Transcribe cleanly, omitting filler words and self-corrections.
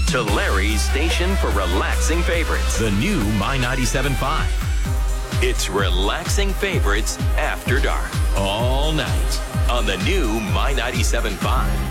to Larry's station for relaxing favorites. The new My 97.5. It's relaxing favorites after dark. All night on the new My 97.5.